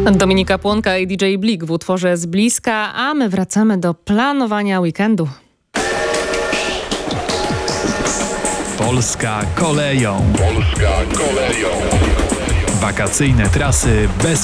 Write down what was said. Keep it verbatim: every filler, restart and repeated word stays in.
Dominika Płonka i D J Blik w utworze Z bliska, a my wracamy do planowania weekendu. Polska koleją. Polska koleją. Wakacyjne trasy bez